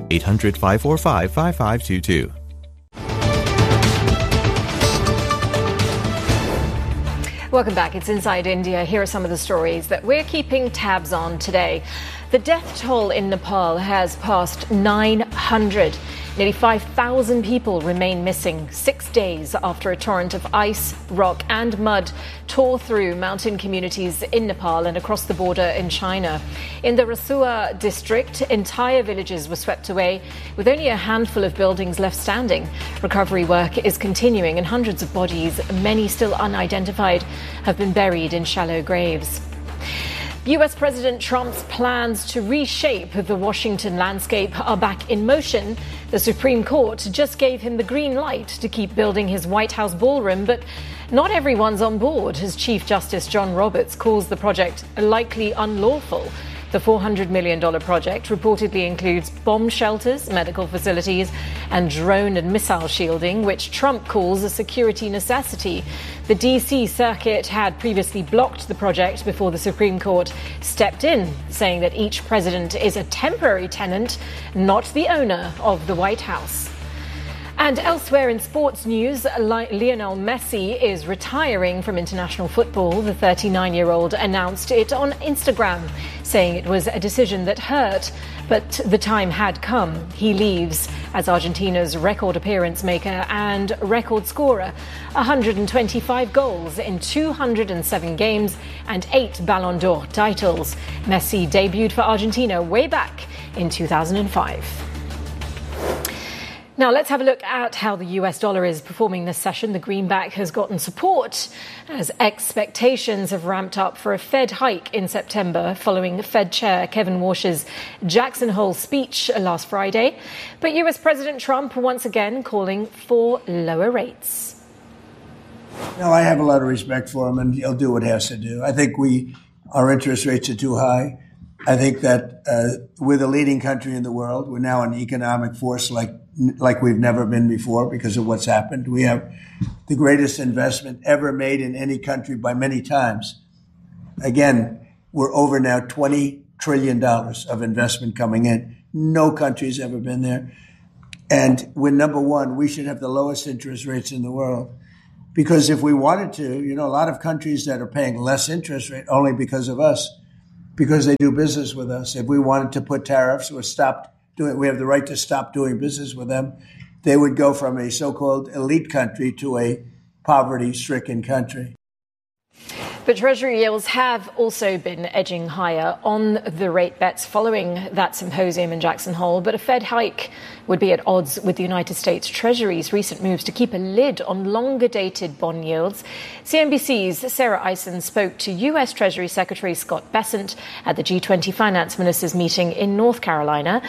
800-545-5522. Welcome back. It's Inside India. Here are some of the stories that we're keeping tabs on today. The death toll in Nepal has passed 900. Nearly 5,000 people remain missing 6 days after a torrent of ice, rock and mud tore through mountain communities in Nepal and across the border in China. In the Rasua district, entire villages were swept away, with only a handful of buildings left standing. Recovery work is continuing and hundreds of bodies, many still unidentified, have been buried in shallow graves. US President Trump's plans to reshape the Washington landscape are back in motion. The Supreme Court just gave him the green light to keep building his White House ballroom, but not everyone's on board, as Chief Justice John Roberts calls the project likely unlawful. The $400 million project reportedly includes bomb shelters, medical facilities, and drone and missile shielding, which Trump calls a security necessity. The D.C. Circuit had previously blocked the project before the Supreme Court stepped in, saying that each president is a temporary tenant, not the owner of the White House. And elsewhere in sports news, Lionel Messi is retiring from international football. The 39-year-old announced it on Instagram, saying it was a decision that hurt, but the time had come. He leaves as Argentina's record appearance maker and record scorer, 125 goals in 207 games and 8 Ballon d'Or titles. Messi debuted for Argentina way back in 2005. Now, let's have a look at how the US dollar is performing this session. The greenback has gotten support as expectations have ramped up for a Fed hike in September following Fed Chair Kevin Warsh's Jackson Hole speech last Friday. But US President Trump once again calling for lower rates. No, I have a lot of respect for him, and he'll do what he has to do. I think our interest rates are too high. I think that we're the leading country in the world. We're now an economic force like we've never been before because of what's happened. We have the greatest investment ever made in any country by many times. Again, we're over now $20 trillion of investment coming in. No country's ever been there. And we're number one. We should have the lowest interest rates in the world. Because if we wanted to, a lot of countries that are paying less interest rate only because of us, because they do business with us. If we wanted to put tariffs or we have the right to stop doing business with them, they would go from a so-called elite country to a poverty-stricken country. But Treasury yields have also been edging higher on the rate bets following that symposium in Jackson Hole. But a Fed hike would be at odds with the United States Treasury's recent moves to keep a lid on longer-dated bond yields. CNBC's Sarah Eisen spoke to U.S. Treasury Secretary Scott Bessent at the G20 finance ministers meeting in North Carolina.